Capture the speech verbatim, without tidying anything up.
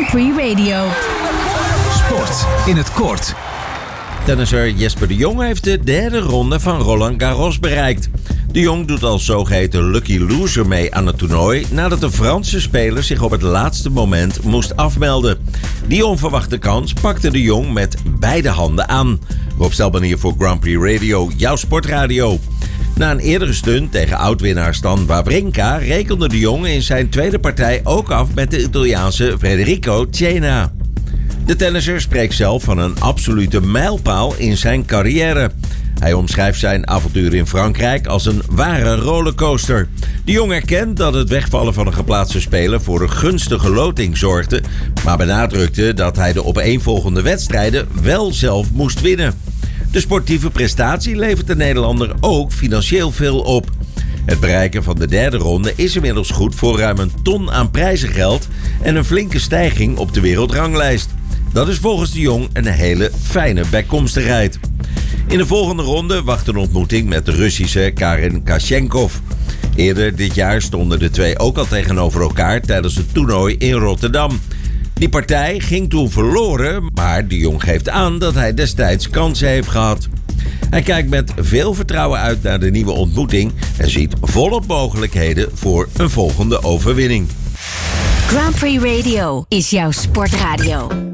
Prix Radio. Sport in het kort. Tennisser Jesper de Jong heeft de derde ronde van Roland Garros bereikt. De Jong doet als zogeheten lucky loser mee aan het toernooi nadat de Franse speler zich op het laatste moment moest afmelden. Die onverwachte kans pakte de Jong met beide handen aan. Rob Stelban hier voor Grand Prix Radio, jouw sportradio. Na een eerdere stunt tegen oud-winnaar Stan Wawrinka rekende de Jong in zijn tweede partij ook af met de Italiaanse Federico Chiesa. De tennisser spreekt zelf van een absolute mijlpaal in zijn carrière. Hij omschrijft zijn avontuur in Frankrijk als een ware rollercoaster. De Jong erkent dat het wegvallen van een geplaatste speler voor een gunstige loting zorgde, maar benadrukte dat hij de opeenvolgende wedstrijden wel zelf moest winnen. De sportieve prestatie levert de Nederlander ook financieel veel op. Het bereiken van de derde ronde is inmiddels goed voor ruim een ton aan prijzengeld en een flinke stijging op de wereldranglijst. Dat is volgens de Jong een hele fijne bijkomstigheid. In de volgende ronde wacht een ontmoeting met de Russische Karin Kashenkov. Eerder dit jaar stonden de twee ook al tegenover elkaar tijdens het toernooi in Rotterdam. Die partij ging toen verloren, maar de Jong geeft aan dat hij destijds kansen heeft gehad. Hij kijkt met veel vertrouwen uit naar de nieuwe ontmoeting en ziet volop mogelijkheden voor een volgende overwinning. Grand Prix Radio is jouw sportradio.